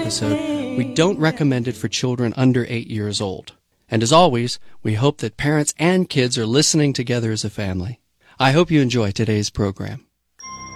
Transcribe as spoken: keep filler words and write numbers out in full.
episode, we don't recommend it for children under eight years old. And as always, we hope that parents and kids are listening together as a family. I hope you enjoy today's program.